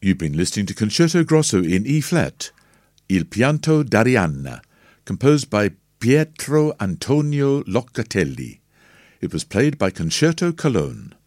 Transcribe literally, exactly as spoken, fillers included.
You've been listening to Concerto Grosso in E-flat, Il Pianto d'Arianna, composed by Pietro Antonio Locatelli. It was played by Concerto Cologne.